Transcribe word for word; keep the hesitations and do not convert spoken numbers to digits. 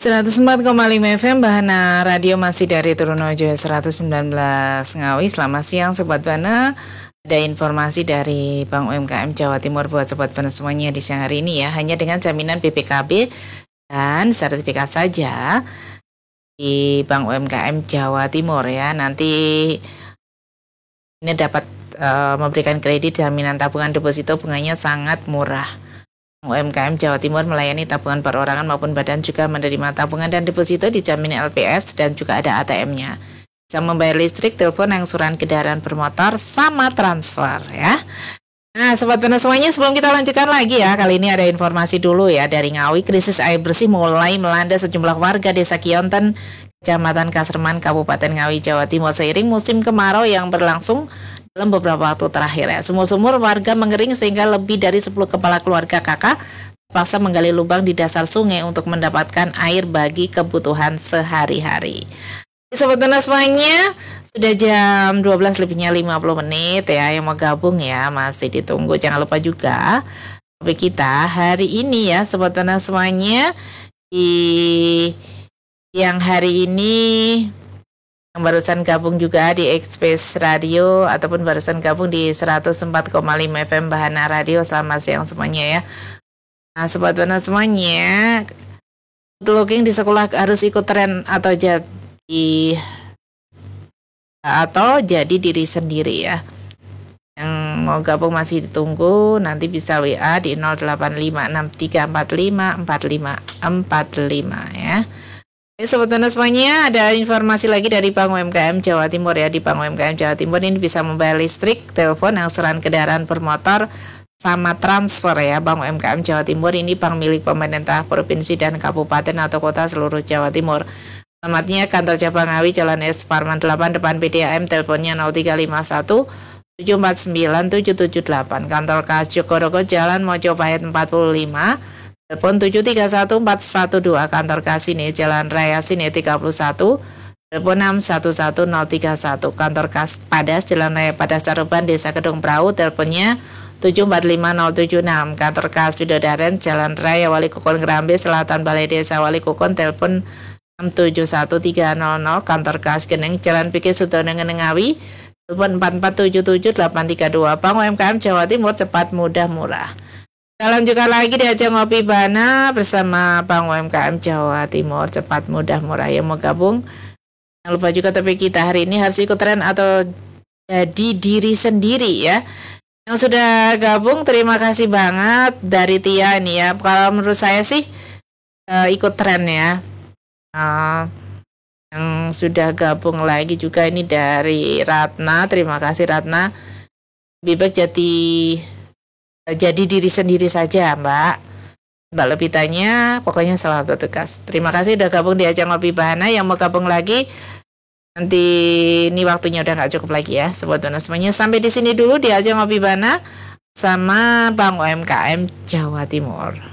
seratus empat koma lima F M Bahana Radio masih dari Trunojoyo seratus sembilan belas Ngawi. Selamat siang Sobat Bana. Ada informasi dari Bank U M K M Jawa Timur buat Sobat Bana semuanya di siang hari ini ya. Hanya dengan jaminan B P K B dan sertifikat saja di Bank U M K M Jawa Timur ya. Nanti ini dapat uh, memberikan kredit jaminan tabungan deposito, bunganya sangat murah. U M K M Jawa Timur melayani tabungan perorangan maupun badan, juga menerima tabungan dan deposito dijamin L P S dan juga ada A T M-nya. Bisa membayar listrik, telepon, angsuran kendaraan bermotor, sama transfer ya. Nah, Sobat Bana semuanya, sebelum kita lanjutkan lagi ya, kali ini ada informasi dulu ya dari Ngawi. Krisis air bersih mulai melanda sejumlah warga Desa Kionten, Kecamatan Kasreman, Kabupaten Ngawi, Jawa Timur seiring musim kemarau yang berlangsung dalam beberapa waktu terakhir ya. Sumur-sumur warga mengering sehingga lebih dari sepuluh kepala keluarga kakak terpaksa menggali lubang di dasar sungai untuk mendapatkan air bagi kebutuhan sehari-hari. Sobat Bana semuanya, sudah jam dua belas lebihnya lima puluh menit ya. Yang mau gabung ya masih ditunggu. Jangan lupa juga topik kita hari ini ya Sobat Bana semuanya, di yang hari ini yang barusan gabung juga di Express Radio ataupun barusan gabung di seratus empat koma lima F M Bahana Radio. Selamat siang semuanya ya. Nah, Sobat Bana semuanya, looking di sekolah harus ikut tren atau jadi atau jadi diri sendiri ya. Yang mau gabung masih ditunggu, nanti bisa W A di nol delapan lima enam tiga empat lima empat lima empat lima ya. Sobat Bana semuanya, ada informasi lagi dari Bank U M K M Jawa Timur ya. Di Bank U M K M Jawa Timur ini bisa membayar listrik, telepon, angsuran kendaraan bermotor, sama transfer ya. Bank U M K M Jawa Timur ini bank milik pemerintah provinsi dan kabupaten atau kota seluruh Jawa Timur. Alamatnya kantor cabang Ngawi, Jalan S Parman delapan, depan P D A M, teleponnya nol tiga lima satu tujuh empat sembilan tujuh tujuh delapan. Kantor Kas Jogorogo, Jalan Mojopahit empat puluh lima, telepon tujuh tiga satu empat satu dua. Kantor Kasine, Jalan Raya Sine tiga puluh satu, telepon enam satu satu nol tiga satu. Kantor Kas Padas, Jalan Raya Padas Caruban, Desa Kedung Perahu, teleponnya tujuh empat lima nol tujuh enam. Kantor Kas Widodaren, Jalan Raya Wali Kukon Ngrambe Selatan, Balai Desa Wali Kukon, telepon enam tujuh satu tiga nol nol. Kantor Kas Geneng, Jalan Pikir Sudono Ngawi, telepon empat empat tujuh tujuh delapan tiga dua. Bank U M K M Jawa Timur, cepat, mudah, murah. Kita lanjutkan lagi di Ajang Ngopi Bana bersama Bank U M K M Jawa Timur, cepat, mudah, murah. Yang mau gabung, jangan lupa juga topik kita hari ini harus ikut tren atau jadi diri sendiri ya. Yang sudah gabung terima kasih banget dari Tia ini ya. Kalau menurut saya sih uh, ikut tren ya. Uh, yang sudah gabung lagi juga ini dari Ratna, terima kasih Ratna. Lebih baik jadi jadi diri sendiri saja Mbak. Mbak Lebitanya pokoknya selalu tugas. Terima kasih udah gabung di Ajang Ngopi Bahana. Yang mau gabung lagi nanti ini waktunya udah nggak cukup lagi ya Sobat Bana semuanya. Sampai di sini dulu di Ajang Ngopi Bahana sama Bank U M K M Jawa Timur.